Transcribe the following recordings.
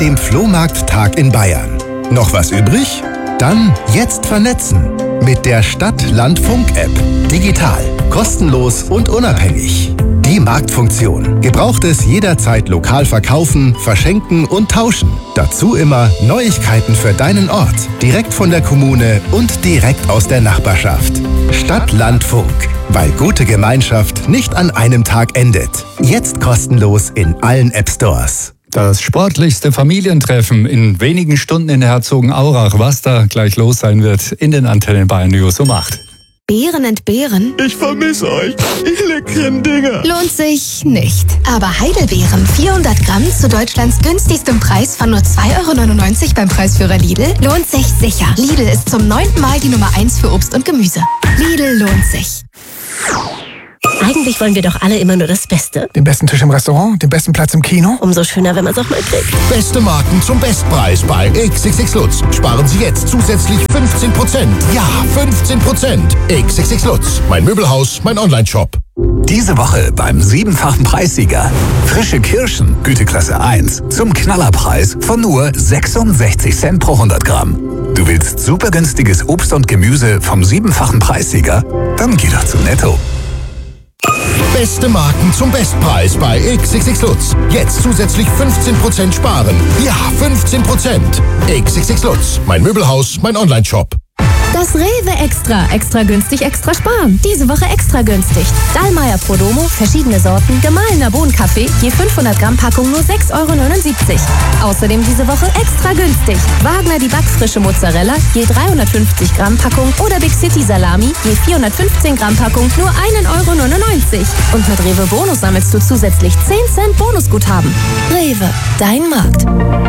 dem Flohmarkttag in Bayern. Noch was übrig? Dann jetzt vernetzen mit der Stadt-Land-Funk-App. Digital, kostenlos und unabhängig. Die Marktfunktion. Gebrauchtes jederzeit lokal verkaufen, verschenken und tauschen. Dazu immer Neuigkeiten für deinen Ort. Direkt von der Kommune und direkt aus der Nachbarschaft. Stadt-Land-Funk. Weil gute Gemeinschaft nicht an einem Tag endet. Jetzt kostenlos in allen App-Stores. Das sportlichste Familientreffen in wenigen Stunden in Herzogenaurach. Was da gleich los sein wird in den Antennen Bayern News um 8. Beeren entbehren? Ich vermisse euch, ihr leckeren Dinger. Lohnt sich nicht. Aber Heidelbeeren, 400 Gramm zu Deutschlands günstigstem Preis von nur 2,99 € beim Preisführer Lidl, lohnt sich sicher. Lidl ist zum 9. Mal die Nummer 1 für Obst und Gemüse. Lidl lohnt sich. Eigentlich wollen wir doch alle immer nur das Beste. Den besten Tisch im Restaurant, den besten Platz im Kino. Umso schöner, wenn man es auch mal kriegt. Beste Marken zum Bestpreis bei XXX Lutz. Sparen Sie jetzt zusätzlich 15%. Ja, 15%. XXX Lutz. Mein Möbelhaus, mein Onlineshop. Diese Woche beim 7-fachen Preissieger. Frische Kirschen, Güteklasse 1, zum Knallerpreis von nur 66 Cent pro 100 Gramm. Du willst super günstiges Obst und Gemüse vom 7-fachen Preissieger? Dann geh doch zu Netto. Beste Marken zum Bestpreis bei XXX Lutz. Jetzt zusätzlich 15% sparen. Ja, 15%. XXX Lutz. Mein Möbelhaus, mein Onlineshop. Das Rewe Extra. Extra günstig, extra sparen. Diese Woche extra günstig. Dallmayr Prodomo, verschiedene Sorten, gemahlener Bohnenkaffee, je 500 Gramm Packung nur 6,79 €. Außerdem diese Woche extra günstig. Wagner die backfrische Mozzarella, je 350 Gramm Packung oder Big City Salami, je 415 Gramm Packung nur 1,99 €. Und mit Rewe Bonus sammelst du zusätzlich 10 Cent Bonusguthaben. Rewe, dein Markt.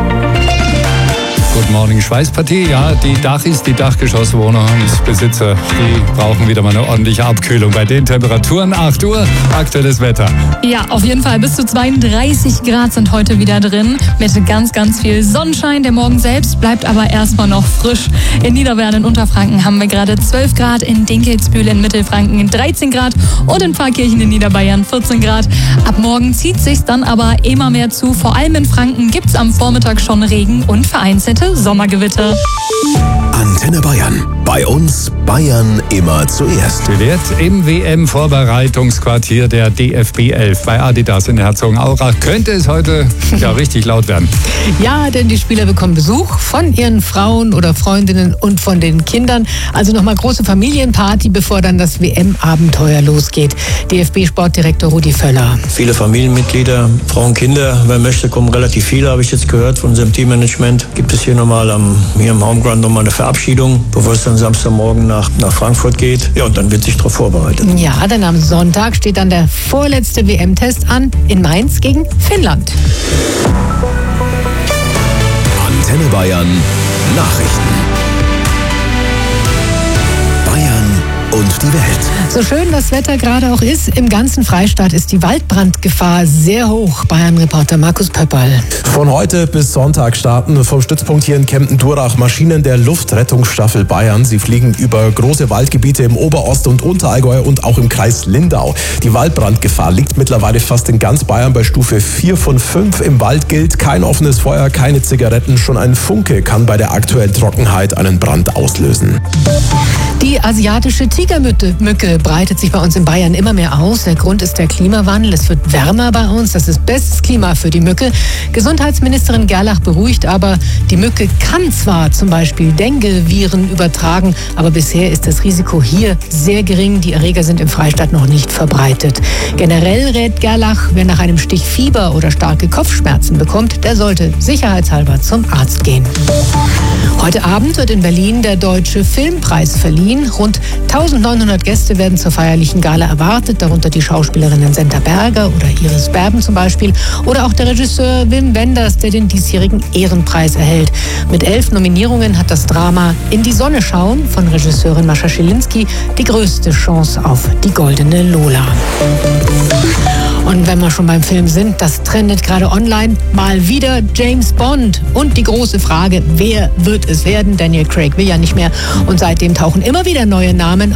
Good Morning Schweißpartie. Ja, die Dachis, die Dachgeschosswohnungsbesitzer, die brauchen wieder mal eine ordentliche Abkühlung. Bei den Temperaturen 8 Uhr, aktuelles Wetter. Ja, auf jeden Fall. Bis zu 32 Grad sind heute wieder drin. Mit ganz, ganz viel Sonnenschein. Der Morgen selbst bleibt aber erstmal noch frisch. In Niederbayern und Unterfranken haben wir gerade 12 Grad, in Dinkelsbühl in Mittelfranken 13 Grad und in Pfarrkirchen in Niederbayern 14 Grad. Ab morgen zieht sich's dann aber immer mehr zu. Vor allem in Franken gibt's am Vormittag schon Regen und vereinzelte Sommergewitter. Antenne Bayern. Bei uns Bayern immer zuerst. Sie wird im WM-Vorbereitungsquartier der DFB 11 bei Adidas in Herzogenaurach. Könnte es heute ja richtig laut werden. Ja, denn die Spieler bekommen Besuch von ihren Frauen oder Freundinnen und von den Kindern. Also nochmal große Familienparty, bevor dann das WM-Abenteuer losgeht. DFB-Sportdirektor Rudi Völler. Viele Familienmitglieder, Frauen, Kinder, wer möchte, kommen relativ viele, habe ich jetzt gehört von unserem Teammanagement. Gibt es hier nochmal hier im Homeground nochmal eine Verabschiedung, bevor es dann Samstagmorgen nach Frankfurt geht. Ja, und dann wird sich darauf vorbereitet. Ja, denn am Sonntag steht dann der vorletzte WM-Test an in Mainz gegen Finnland. Antenne Bayern Nachrichten. Bayern und die Welt. So schön das Wetter gerade auch ist, im ganzen Freistaat ist die Waldbrandgefahr sehr hoch. Bayern-Reporter Markus Pöpperl. Von heute bis Sonntag starten vom Stützpunkt hier in Kempten-Durach Maschinen der Luftrettungsstaffel Bayern. Sie fliegen über große Waldgebiete im Oberost- und Unterallgäu und auch im Kreis Lindau. Die Waldbrandgefahr liegt mittlerweile fast in ganz Bayern bei Stufe 4 von 5. Im Wald gilt kein offenes Feuer, keine Zigaretten. Schon ein Funke kann bei der aktuellen Trockenheit einen Brand auslösen. Die asiatische Tigermücke breitet sich bei uns in Bayern immer mehr aus. Der Grund ist der Klimawandel. Es wird wärmer bei uns. Das ist bestes Klima für die Mücke. Gesundheitsministerin Gerlach beruhigt aber, die Mücke kann zwar zum Beispiel Dengue-Viren übertragen, aber bisher ist das Risiko hier sehr gering. Die Erreger sind im Freistaat noch nicht verbreitet. Generell rät Gerlach, wer nach einem Stich Fieber oder starke Kopfschmerzen bekommt, der sollte sicherheitshalber zum Arzt gehen. Heute Abend wird in Berlin der Deutsche Filmpreis verliehen. Rund 1900 Gäste werden zur feierlichen Gala erwartet, darunter die Schauspielerinnen Senta Berger oder Iris Berben zum Beispiel oder auch der Regisseur Wim Wenders, der den diesjährigen Ehrenpreis erhält. Mit 11 Nominierungen hat das Drama In die Sonne schauen von Regisseurin Mascha Schilinski die größte Chance auf die goldene Lola. Und wenn wir schon beim Film sind, das trendet gerade online, mal wieder James Bond. Und die große Frage, wer wird es werden? Daniel Craig will ja nicht mehr. Und seitdem tauchen immer wieder neue Namen auf.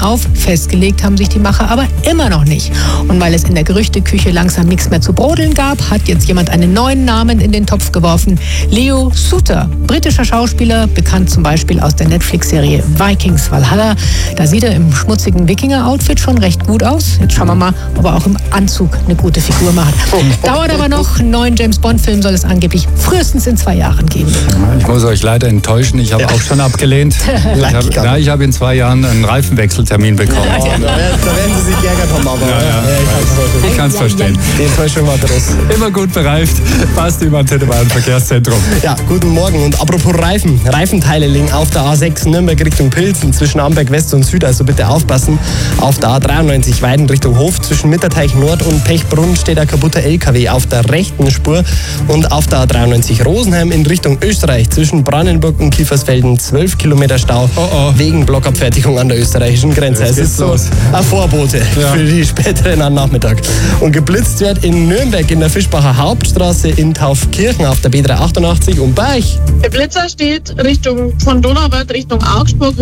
auf. Festgelegt haben sich die Macher aber immer noch nicht. Und weil es in der Gerüchteküche langsam nichts mehr zu brodeln gab, hat jetzt jemand einen neuen Namen in den Topf geworfen. Leo Suter, britischer Schauspieler, bekannt zum Beispiel aus der Netflix-Serie Vikings Valhalla. Da sieht er im schmutzigen Wikinger-Outfit schon recht gut aus. Jetzt schauen wir mal, ob er auch im Anzug eine gute Figur macht. Dauert aber noch. Einen neuen James-Bond-Film soll es angeblich frühestens in 2 Jahren geben. Ich muss euch leider enttäuschen, ich habe auch schon abgelehnt. Ich habe in 2 Jahren einen Reifenwechseltermin bekommen. Da werden Sie sich geärgert haben, aber ich kann es verstehen. Die Enttäuschung war groß. Immer gut bereift. Passt über Antenne Bayern Verkehrszentrum. Ja, guten Morgen. Und apropos Reifen. Reifenteile liegen auf der A6 Nürnberg Richtung Pilsen zwischen Amberg West und Süd, also bitte aufpassen. Auf der A93 Weiden Richtung Hof zwischen Mitterteich Nord und Pechbrunn steht ein kaputter LKW auf der rechten Spur. Und auf der A93 Rosenheim in Richtung Österreich zwischen Brandenburg und Kiefersfelden 12 Kilometer Stau wegen Blockabfertigung an der österreichischen Grenze. Es ist so ein Vorbote für die späteren am Nachmittag. Und geblitzt wird in Nürnberg in der Fischbacher Hauptstraße in Taufkirchen auf der B388 und bei euch. Der Blitzer steht Richtung von Donauwörth Richtung Augsburg.